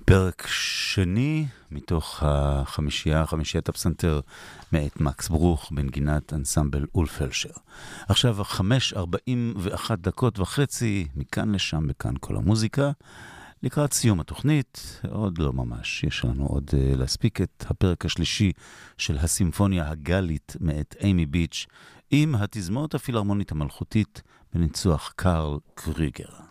פרק שני מתוך חמישיית הפסנתר מאת מקס ברוך בנגינת אנסמבל אולפלשר. עכשיו 5:41 מכאן לשם בכאן כל המוזיקה. לקראת סיום התוכנית, עוד לא ממש, יש לנו עוד להספיק את הפרק השלישי של הסימפוניה הגלית מאת אימי ביץ' עם התזמורת הפילהרמונית המלכותית בניצוח קארל קריגר.